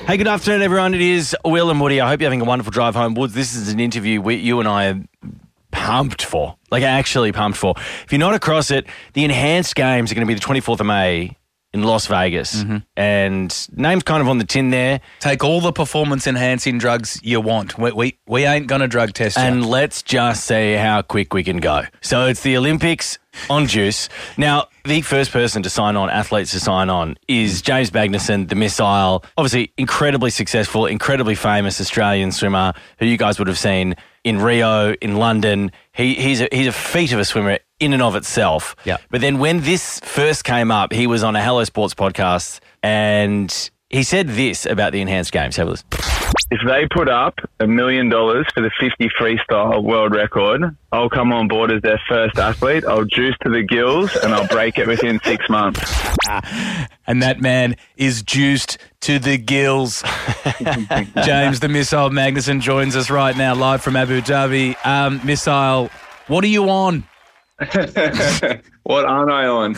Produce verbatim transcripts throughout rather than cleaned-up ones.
Hey, good afternoon, everyone. It is Will and Woody. I hope you're having a wonderful drive home. Woods, this is an interview we, you and I are pumped for, like actually pumped for. If you're not across it, the Enhanced Games are going to be the twenty-fourth of May in Las Vegas. Mm-hmm. And name's kind of on the tin there. Take all the performance-enhancing drugs you want. We we, we ain't going to drug test you. And let's just see how quick we can go. So it's the Olympics on juice. Now, the first person to sign on, athletes to sign on, is James Magnussen, the missile. Obviously, incredibly successful, incredibly famous Australian swimmer who you guys would have seen in Rio, in London. He, he's, a, he's a feat of a swimmer in and of itself. Yeah. But then when this first came up, he was on a Hello Sports podcast and he said this about the Enhanced Games. Have a listen. If they put up a million dollars for the fifty freestyle world record, I'll come on board as their first athlete. I'll juice to the gills and I'll break it within six months. And that man is juiced to the gills. James, the Missile Magnussen, joins us right now live from Abu Dhabi. Um, Missile, what are you on? What aren't I on?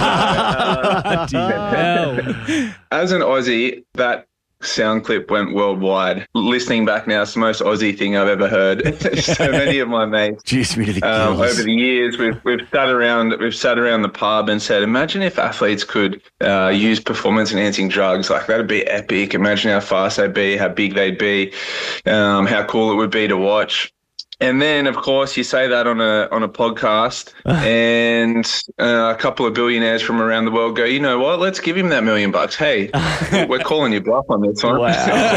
uh, As an Aussie, that sound clip went worldwide. Listening back now, it's the most Aussie thing I've ever heard. So many of my mates, Juice me to the um, gills. over the years, we've we've sat around we've sat around the pub and said, imagine if athletes could uh, use performance enhancing drugs. Like, that'd be epic. Imagine how fast they'd be, how big they'd be, um, how cool it would be to watch. And then, of course, you say that on a on a podcast, and uh, a couple of billionaires from around the world go, you know what? Let's give him that million bucks. Hey, we're calling you bluff on this one. Wow.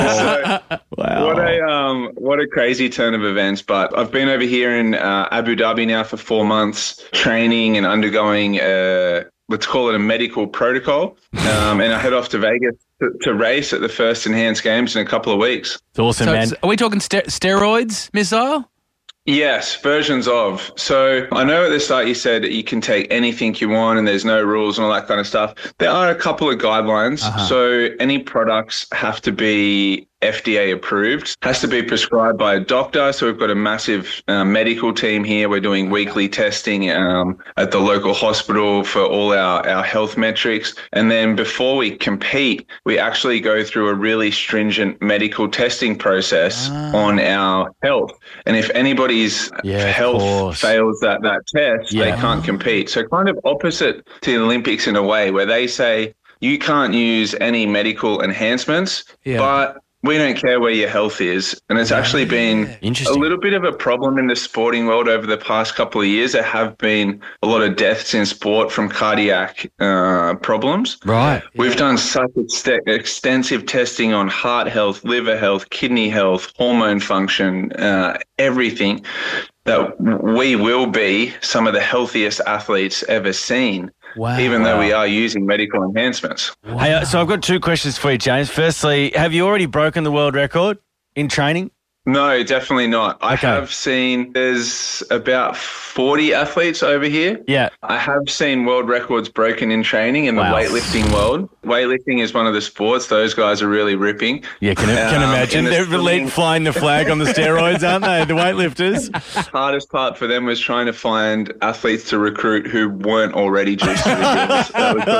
so, Wow. What a um, what a crazy turn of events. But I've been over here in uh, Abu Dhabi now for four months, training and undergoing, uh, let's call it a medical protocol, um, and I head off to Vegas to, to race at the first Enhanced Games in a couple of weeks. It's awesome, so man. Are we talking ster- steroids, Missile? Yes, versions of. So I know at the start you said you can take anything you want and there's no rules and all that kind of stuff. There are a couple of guidelines. Uh-huh. So any products have to be F D A approved, has to be prescribed by a doctor. So we've got a massive uh, medical team here. We're doing weekly testing um, at the local hospital for all our, our health metrics. And then before we compete, we actually go through a really stringent medical testing process Ah. on our health. And if anybody's Yeah, of health course. fails that, that test, Yeah. they can't compete. So kind of opposite to the Olympics in a way, where they say you can't use any medical enhancements, Yeah. but we don't care where your health is. And it's actually been a Interesting. little bit of a problem in the sporting world over the past couple of years. There have been a lot of deaths in sport from cardiac uh, problems. Right. We've done such ext- extensive testing on heart health, liver health, kidney health, hormone function, uh, everything, that we will be some of the healthiest athletes ever seen. Wow. Even though we are using medical enhancements. Hey, uh, so I've got two questions for you, James. Firstly, have you already broken the world record in training? No, definitely not. I Okay. have seen there's about forty athletes over here. Yeah. I have seen world records broken in training in the Wow. weightlifting world. Weightlifting is one of the sports. Those guys are really ripping. Yeah, can, can Um, imagine. in the They're swimming- flying the flag on the steroids, aren't they? The weightlifters. Hardest part for them was trying to find athletes to recruit who weren't already juiced to the gills. That was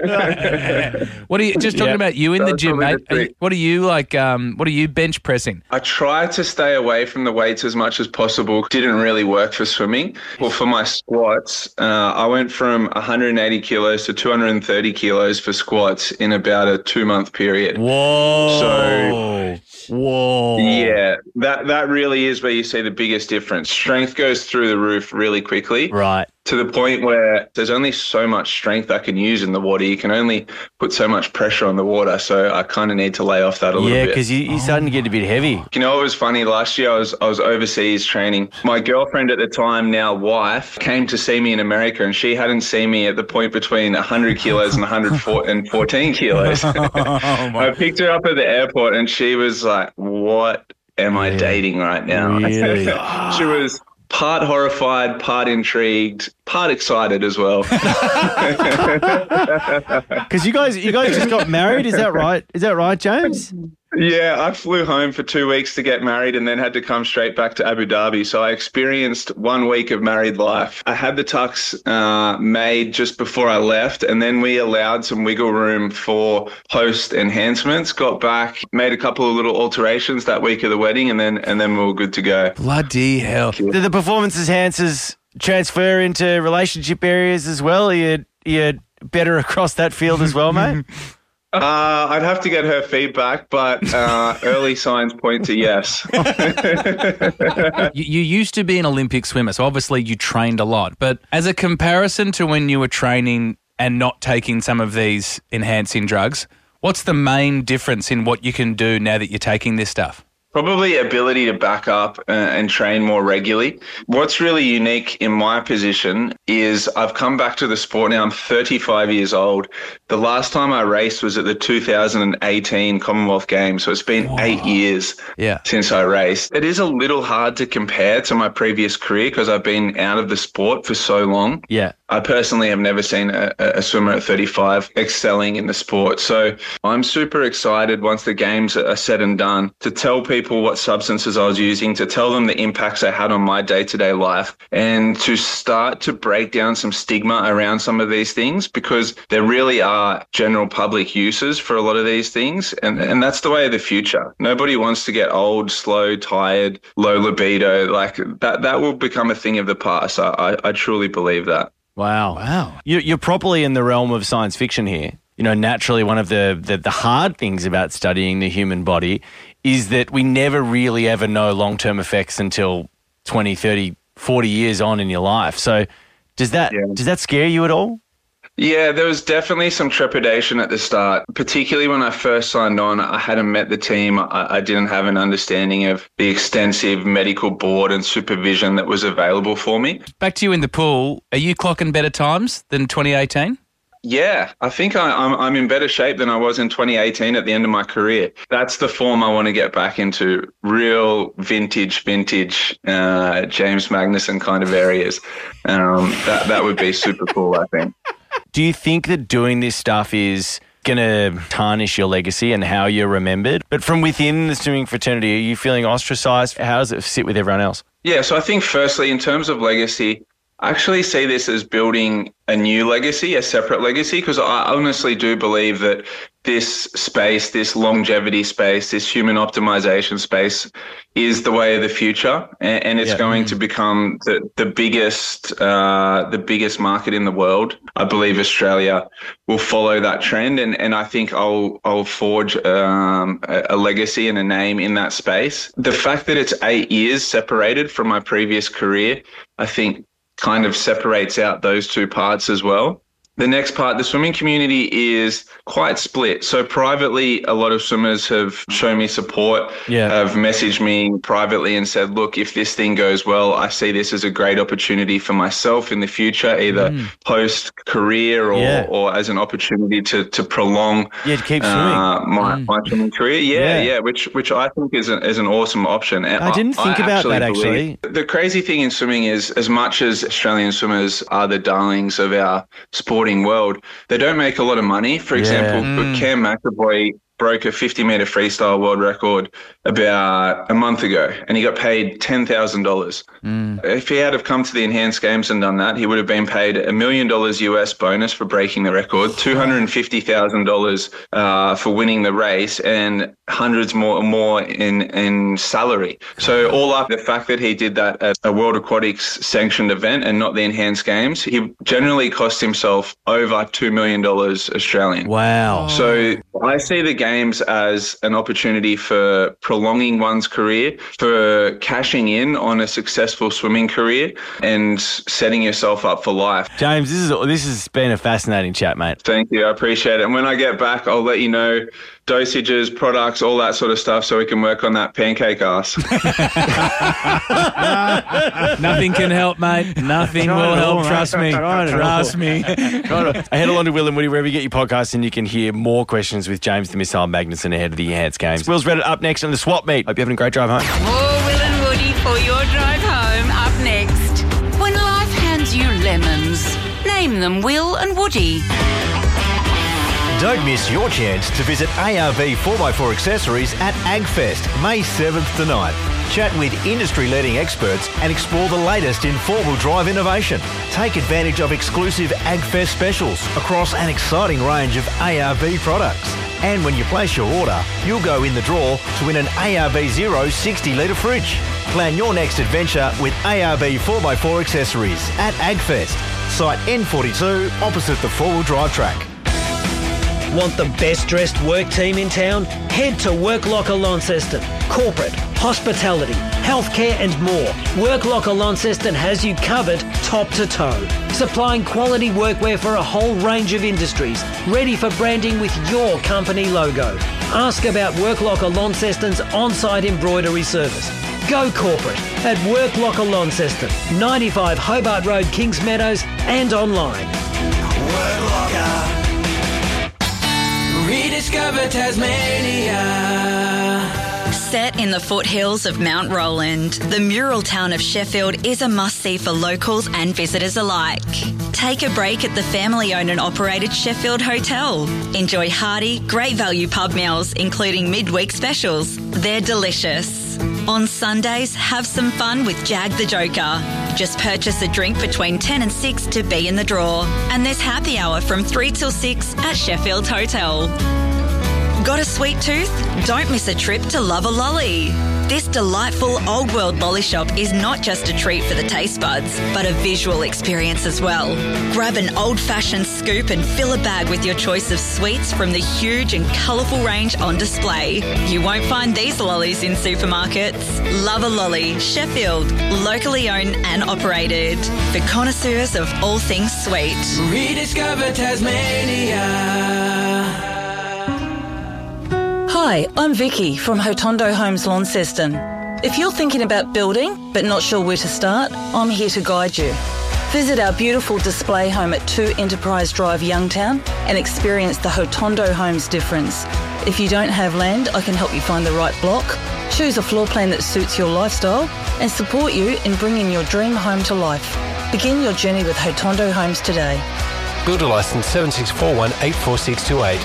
probably What are you just talking Yeah. about you in That the was gym, probably mate? the Are you- trick. What are you like? Um, what are you bench pressing? I try to stay away from the weights as much as possible. Didn't really work for swimming. Well, for my squats, uh, I went from one hundred eighty kilos to two hundred thirty kilos for squats in about a two-month period. Whoa. Whoa. Yeah, that that really is where you see the biggest difference. Strength goes through the roof really quickly. Right. To the point where there's only so much strength I can use in the water. You can only put so much pressure on the water. So I kind of need to lay off that a little Yeah, bit. because you, you're starting to get a bit heavy. You know, it was funny. Last year I was I was overseas training. My girlfriend at the time, now wife, came to see me in America, and she hadn't seen me at the point between one hundred kilos and one hundred fourteen kilos. I picked her up at the airport, and she was like, "What am I Yeah. dating right now?" Really? She was part horrified, part intrigued, part excited as well. Because you guys, you guys just got married. Is that right? Is that right, James? Yeah, I flew home for two weeks to get married and then had to come straight back to Abu Dhabi. So I experienced one week of married life. I had the tux uh, made just before I left, and then we allowed some wiggle room for post enhancements. Got back, made a couple of little alterations that week of the wedding, and then and then we were good to go. Bloody hell. Do the performance enhancers transfer into relationship areas as well? Are you, you better across that field as well, mate? Uh, I'd have to get her feedback, but uh, early signs point to yes. you, you used to be an Olympic swimmer, so obviously you trained a lot. But as a comparison to when you were training and not taking some of these enhancing drugs, what's the main difference in what you can do now that you're taking this stuff? Probably ability to back up uh, and train more regularly. What's really unique in my position is I've come back to the sport now. I'm thirty-five years old. The last time I raced was at the two thousand eighteen Commonwealth Games. So it's been Whoa. eight years yeah. since I raced. It is a little hard to compare to my previous career because I've been out of the sport for so long. Yeah. I personally have never seen a, a swimmer at thirty-five excelling in the sport. So I'm super excited once the games are said and done to tell people what substances I was using, to tell them the impacts I had on my day-to-day life, and to start to break down some stigma around some of these things, because there really are general public uses for a lot of these things. And, and that's the way of the future. Nobody wants to get old, slow, tired, low libido. Like that, that will become a thing of the past. I, I, I truly believe that. Wow. Wow. You're, you're properly in the realm of science fiction here. You know, naturally, one of the, the, the hard things about studying the human body is that we never really ever know long-term effects until twenty, thirty, forty years on in your life. So does that yeah. does that scare you at all? Yeah, there was definitely some trepidation at the start, particularly when I first signed on. I hadn't met the team. I, I didn't have an understanding of the extensive medical board and supervision that was available for me. Back to you in the pool. Are you clocking better times than twenty eighteen? Yeah, I think I, I'm I'm in better shape than I was in twenty eighteen at the end of my career. That's the form I want to get back into, real vintage, vintage uh, James Magnussen kind of areas. Um, that, that would be super cool, I think. Do you think that doing this stuff is going to tarnish your legacy and how you're remembered? But from within the swimming fraternity, are you feeling ostracized? How does it sit with everyone else? Yeah, so I think firstly, in terms of legacy, I actually see this as building a new legacy, a separate legacy, because I honestly do believe that this space, this longevity space, this human optimization space is the way of the future, and, and it's yeah. going to become the, the biggest uh, the biggest market in the world. I believe Australia will follow that trend, and, and I think I'll I'll forge um, a, a legacy and a name in that space. The fact that it's eight years separated from my previous career, I think, kind of separates out those two parts as well. The next part, the swimming community is quite split. So privately, a lot of swimmers have shown me support, yeah. have messaged me privately and said, look, if this thing goes well, I see this as a great opportunity for myself in the future, either mm. post-career or, yeah. or as an opportunity to to prolong yeah, to keep swimming. Uh, my, mm. my swimming career. Yeah, yeah, yeah, which which I think is, a, is an awesome option. And I didn't think I about that, believe, actually. The crazy thing in swimming is, as much as Australian swimmers are the darlings of our sporting world, they don't make a lot of money. For example, yeah. mm. Cam McAvoy broke a fifty meter freestyle world record about a month ago, and he got paid ten thousand dollars. Mm. If he had have come to the Enhanced Games and done that, he would have been paid a million dollars U S bonus for breaking the record, two hundred fifty thousand dollars uh, for winning the race, and hundreds more more in in salary. So all up, the fact that he did that at a World Aquatics sanctioned event and not the Enhanced Games, he generally cost himself over two million dollars Australian. Wow. So I see the games as an opportunity for prolonging one's career, for cashing in on a successful swimming career and setting yourself up for life. James, this is this has been a fascinating chat, mate. Thank you. I appreciate it. And when I get back, I'll let you know dosages, products, all that sort of stuff, so we can work on that pancake ass. Nothing can help, mate. Nothing will help. All, Trust me. Trust me. I head along to Will and Woody, wherever you get your podcasts, and you can hear more questions with James the Missile Magnussen ahead of the Enhanced Games. Will's read it up next on the Swap Meet. Hope you're having a great drive home. More Will and Woody for your drive home up next. When life hands you lemons, name them Will and Woody. Don't miss your chance to visit A R B four by four Accessories at AgFest, May seventh to ninth. Chat with industry-leading experts and explore the latest in four-wheel drive innovation. Take advantage of exclusive AgFest specials across an exciting range of A R B products. And when you place your order, you'll go in the draw to win an A R B Zero sixty litre fridge. Plan your next adventure with A R B four by four Accessories at AgFest, site N forty-two opposite the four-wheel drive track. Want the best dressed work team in town? Head to Work Locker Launceston. Corporate, hospitality, healthcare and more. Work Locker Launceston has you covered top to toe. Supplying quality workwear for a whole range of industries. Ready for branding with your company logo. Ask about Work Locker Launceston's on-site embroidery service. Go corporate at Work Locker Launceston, ninety-five Hobart Road, Kings Meadows and online. Work Locker. Rediscover Tasmania. Set in the foothills of Mount Roland, the mural town of Sheffield is a must-see for locals and visitors alike. Take a break at the family-owned and operated Sheffield Hotel. Enjoy hearty, great value pub meals, including midweek specials. They're delicious. On Sundays, have some fun with Jag the Joker. Just purchase a drink between ten and six to be in the draw. And there's happy hour from three till six at Sheffield Hotel. Got a sweet tooth? Don't miss a trip to Love a Lolly. This delightful old world lolly shop is not just a treat for the taste buds, but a visual experience as well. Grab an old-fashioned scoop and fill a bag with your choice of sweets from the huge and colourful range on display. You won't find these lollies in supermarkets. Love a Lolly, Sheffield, locally owned and operated. For connoisseurs of all things sweet. Rediscover Tasmania. Hi, I'm Vicky from Hotondo Homes Launceston. If you're thinking about building but not sure where to start, I'm here to guide you. Visit our beautiful display home at two Enterprise Drive, Youngtown, and experience the Hotondo Homes difference. If you don't have land, I can help you find the right block, choose a floor plan that suits your lifestyle, and support you in bringing your dream home to life. Begin your journey with Hotondo Homes today. Builder licence seven six four one eight four six two eight.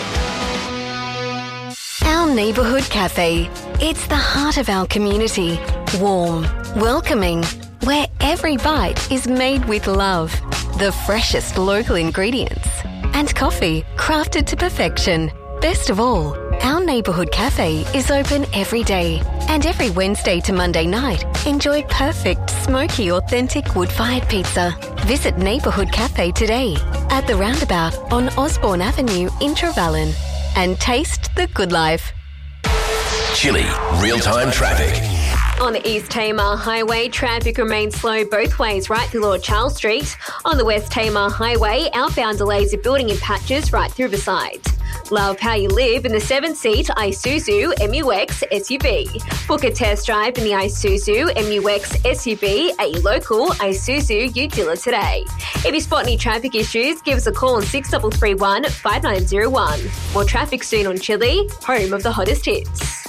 Our neighbourhood cafe. It's the heart of our community. Warm, welcoming, where every bite is made with love. The freshest local ingredients. And coffee crafted to perfection. Best of all, our neighbourhood cafe is open every day. And every Wednesday to Monday night, enjoy perfect, smoky, authentic wood-fired pizza. Visit Neighbourhood Cafe today at the roundabout on Osborne Avenue in Trevellyn. And taste the good life. Chilli real-time traffic. On the East Tamar Highway, traffic remains slow both ways right through Lord Charles Street. On the West Tamar Highway, outbound delays are building in patches right through the site. Love how you live in the seven-seat Isuzu M U X S U V. Book a test drive in the Isuzu M U X S U V at your local Isuzu U dealer today. If you spot any traffic issues, give us a call on six three three one, five nine zero one. More traffic soon on Chilli, home of the hottest hits.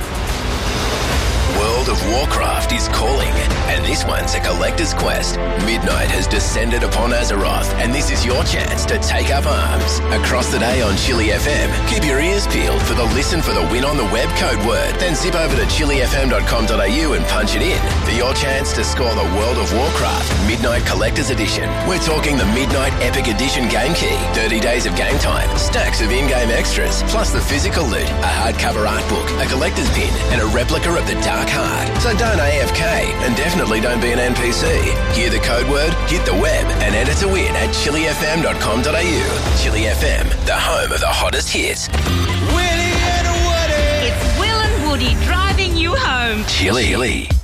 World of Warcraft is calling, and this one's a collector's quest. Midnight has descended upon Azeroth, and this is your chance to take up arms. Across the day on Chilli F M, keep your ears peeled for the Listen for the Win on the Web code word. Then zip over to chilli f m dot com dot a u and punch it in for your chance to score the World of Warcraft Midnight Collector's Edition. We're talking the Midnight Epic Edition game key, thirty days of game time, stacks of in-game extras, plus the physical loot, a hardcover art book, a collector's pin, and a replica of the Dark Heart. So don't A F K, and definitely don't be an N P C. Hear the code word, hit the web, and enter to win at chilli f m dot com dot a u. Chilli F M, the home of the hottest hits. Willie and Woody. It's Will and Woody driving you home. Chilli. Chilli.